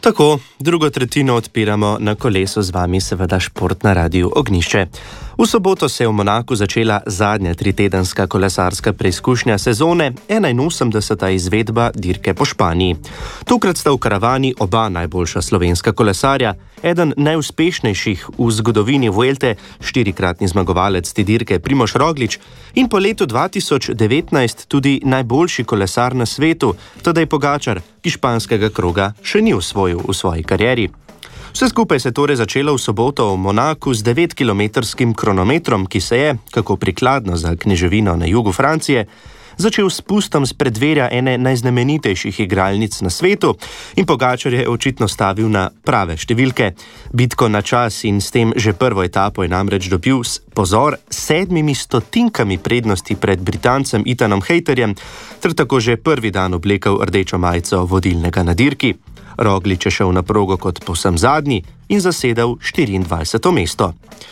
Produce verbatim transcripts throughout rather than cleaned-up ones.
Tako, drugo tretjino odpiramo na kolesu, z vami seveda Šport na Radiu Ognjišče. V soboto se je v Monaku začela zadnja tritedenska kolesarska preizkušnja sezone, enainosemdeseta izvedba dirke po Španiji. Tokrat sta v karavani oba najboljša slovenska kolesarja, eden najuspešnejših v zgodovini Vuelte, štirikratni zmagovalec te dirke Primož Roglič in po letu dva tisoč devetnajst tudi najboljši kolesar na svetu, Tadej Pogačar, ki španskega kroga še ni osvojil v svoji karieri. Vse skupaj se torej začelo v soboto v Monaku z devetkilometrskim kronometrom, ki se je, kako prikladno za kneževino na jugu Francije, začel s spustom s predverja ene najznamenitejših igralnic na svetu in Pogačar je očitno stavil na prave številke. Bitko na čas in s tem že prvo etapo je namreč dobil s, pozor, sedmimi stotinkami prednosti pred Britancem Ethanom Hayterjem, ter tako že prvi dan oblekel rdečo majico vodilnega na dirki. Roglič je šel na progo kot povsem zadnji in zasedel štiriindvajseto mesto.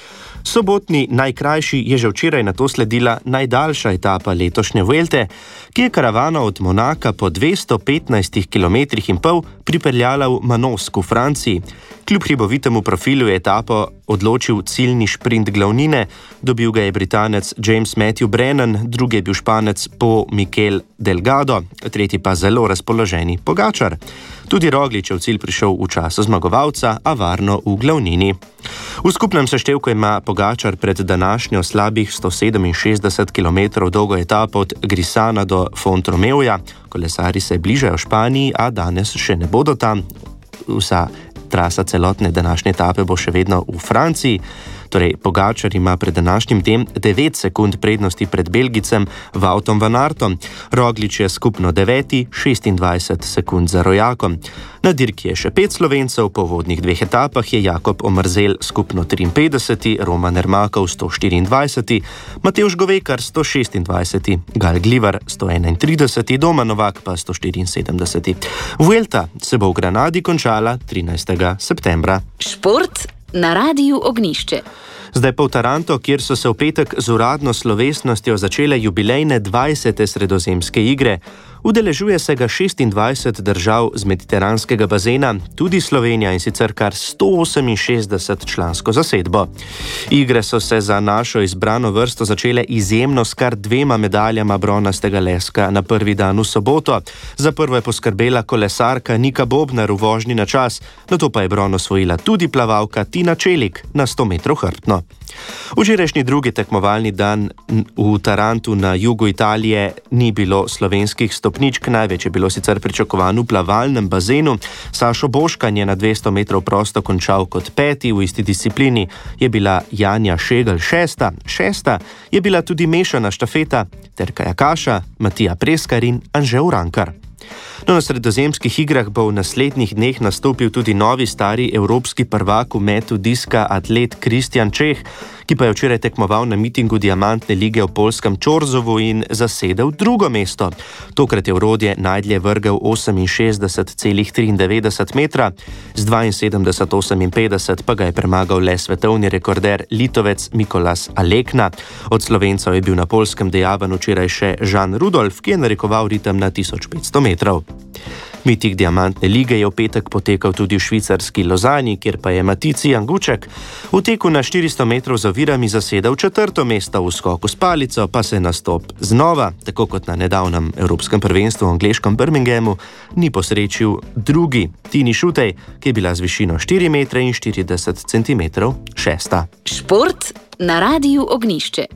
Sobotni najkrajši je že včeraj nato sledila najdaljša etapa letošnje Vuelte, ki je karavano od Monaka po dvesto petnajstih kilometrih in pol pripeljala v Manosque v Franciji. Kljub hribovitemu profilu je etapo odločil ciljni šprint glavnine, dobil ga je Britanec James Matthew Brennan, drugi je bil Španec Po Mikel Delgado, tretji pa zelo razpoloženi Pogačar. Tudi Roglič je v cilj prišel v času zmagovalca, a varno v glavnini. V skupnem seštevku ima Pogačar pred današnjo slabih sto sedeminšestdeset kilometrov dolgo etapo od Grisana do Font-Romeuja. Kolesari se bližajo Španiji, a danes še ne bodo tam. Vsa trasa celotne današnje etape bo še vedno v Franciji. Torej, Pogačar ima pred današnjim tem devet sekund prednosti pred Belgicem Woutom van Aertom. Roglič je skupno deveti, šestindvajset sekund za rojakom. Na dirki je še pet Slovencev, po vodnih dveh etapah je Jakob Omerzel skupno triinpetdeseti, Roman Ermakov sto štiriindvajseti, Matevž Govekar sto šestindvajseti, Gal Glivar sto enaintrideseti, Domen Novak pa sto štiriinsedemdeseti. Vuelta se bo v Granadi končala trinajstega septembra. Šport na Radiu Ognjišče. Zdaj pa v Taranto, kjer so se v petek z uradno slovesnostjo začele jubilejne dvajsete sredozemske igre. Udeležuje se ga šestindvajset držav z mediteranskega bazena, tudi Slovenija, in sicer kar sto oseminšestdeset člansko zasedbo. Igre so se za našo izbrano vrsto začele izjemno s kar dvema medaljama bronastega leska na prvi dan v soboto. Za prvo je poskrbela kolesarka Nika Bobnar v vožnji na čas, nato pa je bron osvojila tudi plavalka Tina Čelik na sto metrov hrbtno. Včerajšnji drugi tekmovalni dan v Tarantu na jugu Italije ni bilo slovenskih stopničk, največ je bilo sicer pričakovano v plavalnem bazenu. Sašo Boškan je na dvesto metrov prosto končal kot peti, v isti disciplini je bila Janja Šegel šesta, šesta je bila tudi mešana štafeta ter kajakaša Matija Preskar in Anže Urankar. No, na sredozemskih igrah bo v naslednjih dneh nastopil tudi novi stari evropski prvak v metu diska atlet Kristjan Čeh, ki pa je včeraj tekmoval na mitingu Diamantne lige v poljskem Čorzovu in zasedel drugo mesto. Tokrat je v rodje najdlje vrgel oseminšestdeset celih triindevetdeset metra, z dvainsedemdeset celih oseminpetdeset pa ga je premagal le svetovni rekorder Litovec Mikolas Alekna. Od Slovencev je bil na poljskem dejaven včeraj še Žan Rudolf, ki je narekoval ritem na tisoč petsto metrov. Miting Diamantne lige je v petek potekal tudi v švicarski Lozani, kjer pa je Matici Janguček v teku na štiristo metrov z ovirami zasedel četrto mesto, v skoku s palico pa se nastop znova, tako kot na nedavnem evropskem prvenstvu v angleškem Birminghamu, ni posrečil drugi Tini Šutej, ki je bila z višino štiri metre in štirideset centimetrov šesta. Šport na Radiu Ognjišče.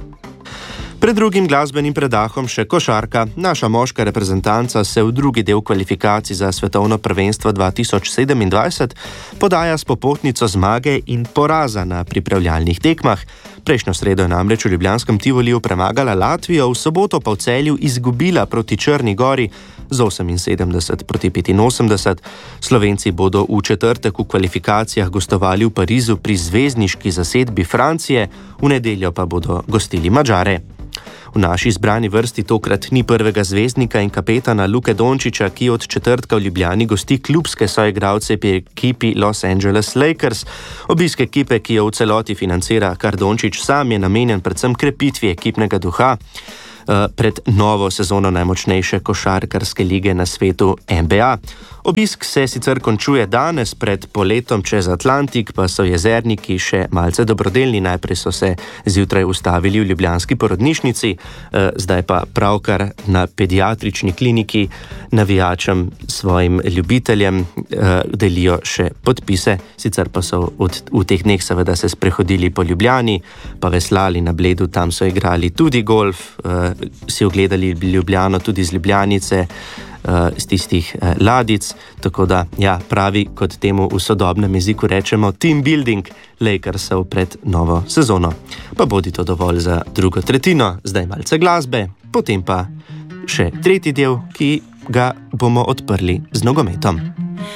Pred drugim glasbenim predahom še košarka. Naša moška reprezentanca se v drugi del kvalifikacij za svetovno prvenstvo dva tisoč sedemindvajset podaja s popotnico zmage in poraza na pripravljalnih tekmah. Prejšnjo sredo je namreč v ljubljanskem Tivoliju premagala Latvijo, v soboto pa v Celju izgubila proti Črni Gori z oseminsedemdeset proti petinosemdeset. Slovenci bodo v četrtek v kvalifikacijah gostovali v Parizu pri zvezdniški zasedbi Francije, v nedeljo pa bodo gostili Madžare. V naši izbrani vrsti tokrat ni prvega zvezdnika in kapetana Luke Dončića, ki od četrtka v Ljubljani gosti klubske soigralce pri ekipi Los Angeles Lakers. Obisk ekipe, ki jo v celoti financira kar Dončić sam, je namenjen predvsem krepitvi ekipnega duha. pred novo sezono najmočnejše košarkarske lige na svetu N B A. Obisk se sicer končuje danes, pred poletom čez Atlantik pa so jezerniki še malce dobrodelni. Najprej so se zjutraj ustavili v ljubljanski porodnišnici, zdaj pa pravkar na pediatrični kliniki navijačem, svojim ljubiteljem delijo še podpise. Sicer pa so v teh dneh seveda se sprehodili po Ljubljani, pa veslali na Bledu, tam so igrali tudi golf, si ogledali Ljubljano tudi z Ljubljanice, z tistih ladic, tako da, ja, pravi, kot temu v sodobnem jeziku rečemo, team building Lakersov pred novo sezono. Pa bodi to dovolj za drugo tretjino, zdaj malce glasbe, potem pa še tretji del, ki ga bomo odprli z nogometom.